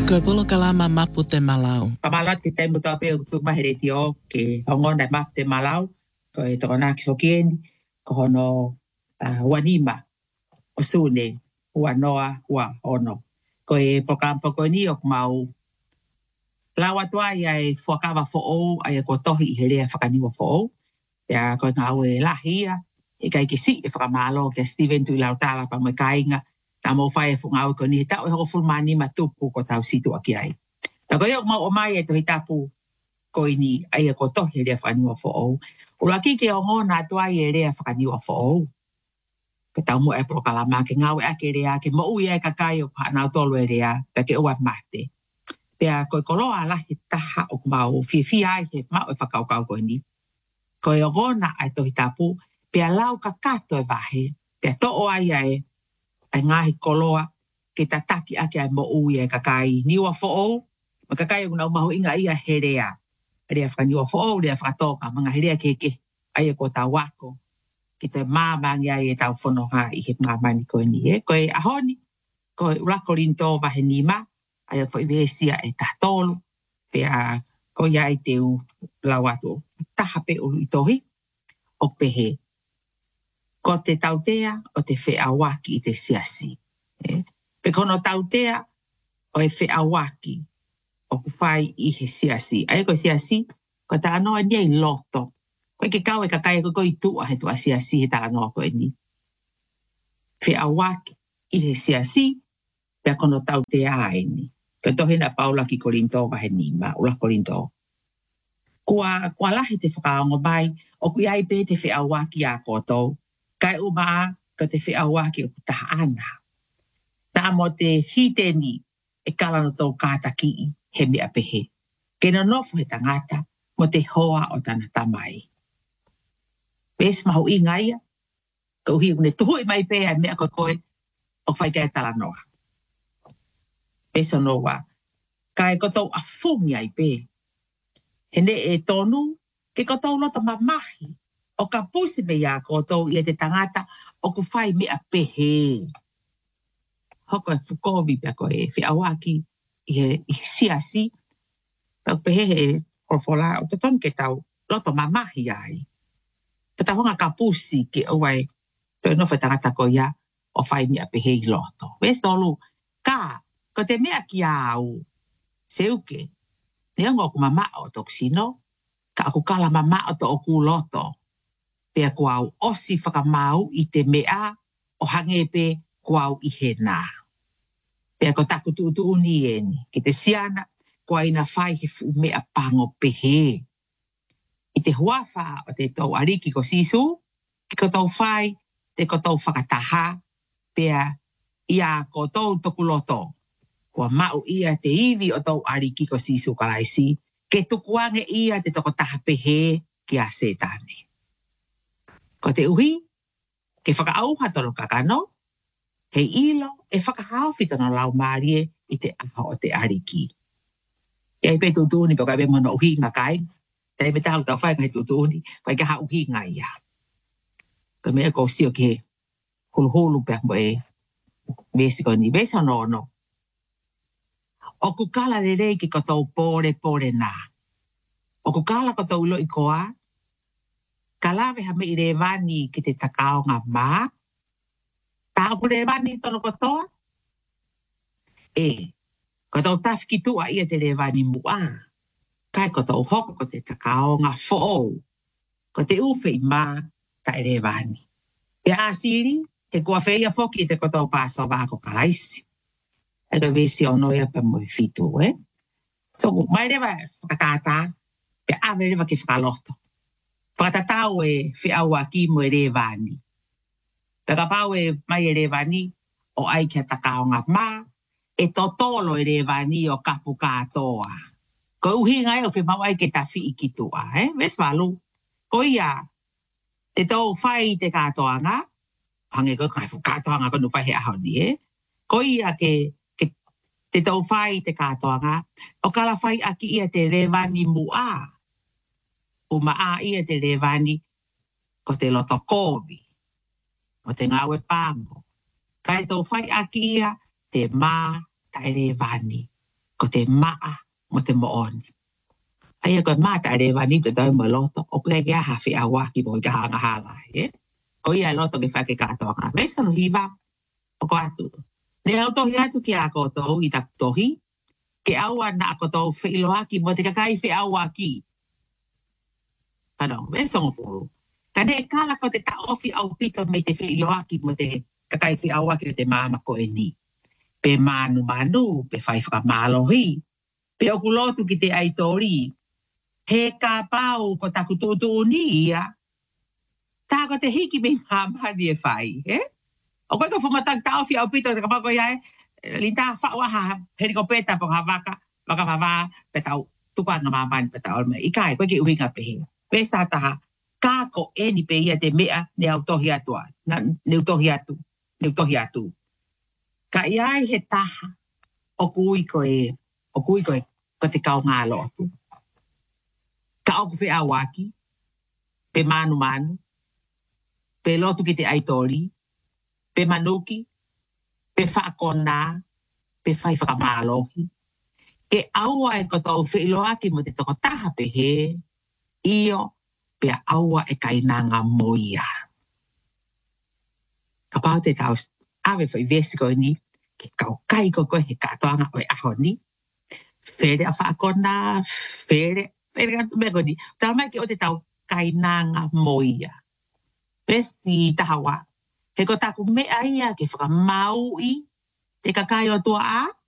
Koe polo kalama mapu te malau. Pamalat ki taimu tau pe tu mahireti o ke hongona mapu te malau. Koe tokona ki fokieni ko hono wanima o sune ua noa ua ono. Koe pokampo koe ni o mau lawa tua ia e fuakawa fo'ou ai ko tohi i herea whakaniwa fo'ou. Ia koe ngā ue lahia e kai ki si e whakamalo ke Steven tu i lau tala pa moe kainga ta mo whae fu ngā ue koe ni he tau e hoko fulmani ma tupu ko tau situ aki ai. Na koe o mau o mai e to hitapu koe ni ai ko tohi herea whakaniwa fo'ou. Ula ki ke o ngona tua i herea whakaniwa fo'ou. Ke tau mo e prokalama ke ngā ue ake rea ke mo ui e kakai o whanau tolu e rea pe ke ua mate. Pea koe koloa lahi taha o mau fia ai he mau e whakaukau koe ni. Koe o ngona ai tohi tapu, pea lau kakato e wahe, pea to'o ai ai ngahi koloa ke tataki ake ai mo ui e kakai niwa fo'ou, ma kakai o ngau mahu inga ia herea. Herea whakaniwa fo'ou, herea whakatoka, mga herea keke ai e ko tau wako. Ki te māmangi ai e tau whonoha i he māmani koe ni. Koe ahoni, koe urako rinto wahe nima, ai o whaiwesia e tahtolu, pea ko iai te u lauatu taha pe ulu i tohi o pehe. Ko te tautea o te wheawaki i te siasi. Pe kono tautea o e wheawaki o ku whai i he siasi. Ai ko siasi, ko ta anoa ni ai loto. Ko ke kau e kakai ko i tua he tua siasi he ta anoa ko e ni. Wheawaki i he siasi, pe kono tautea ai ni. Ko tohina paula ki korinto wahe ni ma ula korinto. Kua lahi te whakaongo mai, o kui ai pe te whiawaki a kotou, kai umaa ka te whiawaki o kutaha ana. Nā mo te hiteni e kalano tau kātaki i he mea pehe. Kena nofo he tangata mo te hoa o tana tamai. Pes mahu i ngaia, ka uhi une tuhui mai pe ai mea koe o whaikai tala noa. Pes o noa, kai kotou a fungi ai pe. Hene e tonu, ke kotou lota mamahi, o ka pusi me ia kotou i te tangata o ku whai mea pehe. Hoko e fukovi pia koe, whiawaki i he siasi, o pehe he korfola, o te tonu ke tau lota mamahi ai. Peta honga ka pusi ke uai, toi no whai tangata ko ia, o whai mea pehe i loto. Westolu, ko te mea ki au, seuke, ne ongo ku mama o toksino, ka aku kala mama o to oku loto. Pea ku au osi whakamau i te mea o hangepe ku au i he nā. Pea ko taku tu uni eni, ki te siana ku aina whai he fu mea pango pehe. I te huawha o te tau ariki ko sisu, ki ko tau whai, te ko tau whakataha, pea ia ko tau toku loto. Kua mau ia te iwi o tau ariki ko sisu kalaisi, ke tukuange ia te toko taha pehe ki a setane. Ko te uhi, ke whakaauha tono kakano, he ilo e whakahauwhi tono lau marie i te aha o te ariki. Ia i pe tutuni pa kai be mono uhi ngā kai, te me tahu tau whai kai tutuni, pai ka ha uhi ngā ia. Ko mea ko sio ke hulu pe mo e mesi ko ni besa no. O ku kala rei ki kotou pore nā. O ku kala kotou ilo i koa, kalawe ha me i rewani ki te takao ngā mā, tā ku rewani tono kotoa? Kotou tawhiki tua ia te rewani mua. Kai kotou hoko ko te takao ngā fo'ou, ko te uwhi mā ta e rewani. Pea asiri, te kua wheia foki te kotou pāso wāko kalaisi. E ka vesi o noia pa mo fitu, So, mai rewa whakatata, pe awe rewa ki whakaloto. Whakatatau e whiaua ki mo e rewani. Pe ka pau e mai e rewani, o ai kia takao ngā mā, e totolo e rewani o kapu kātoa. Ko uhi ngai o whimau ai ke tawhi i ki tua, Ves malu. Ko ia, te tau whai te kātoa ngā, hange ko kai kātoa ngā konu whai he ahoni, Ko ia te tau whai te kātoanga, o kala whai aki ia te rewani mua. O maa ia te rewani ko te loto kōwi, o te ngawe pāngo. Kai tau whai aki ia te mā tai rewani. ko te maa mo te mooni. Ai ko mata re vani te dau mo loto o ple ya ha fi awa ki bo ka hanga hala e. O ia loto ke fa ke ka to nga. Mesa no hiva o ko atu. Ne auto hi atu ki a ko to i tak tohi. Ke awa na ko to fi loa ki mo te kai fi awa ki. Ano, mesa no furu. Kane kala ko te ta ofi au pito me te fi loa ki mo te kai fi awa ki te mama ko e ni. Pe manu pe fai fra malohi. Pe o kulotu ki te aitori. He ka pau ko taku tūtū ni ia. Tā ko te hiki me mamani e whai, he? O koe ko fumatang tau fi au pito te kapako iai, li tā whauaha, he ni ko peta po ka waka mawā, pe tau tukua nga mamani pe tau alme. Ikai, koe ki uinga pehe. Pesta taha, kā ko eni pe ia te mea ne au tohi atua, ne utohi atu. Ka iai he taha, o kui koe, ko te kau ngā lotu. Ka oku whi awaki, pe manu, pe lotu ki te aitori, pe manuki, pe whaakona, pe whai whakamalohi. Ke aua e koto whi loaki mo te toko taha pe he, io pe aua e kainanga moia. Ka pau te tau awe whai vesiko ni, ke kau kai koko he katoanga o e aho ni. Fere a whaakona, fere me koni, tala mai ki o te tau kainanga moia. Pesti tahawa. He ko taku mea ia ke whakamau i te kakai o tua a,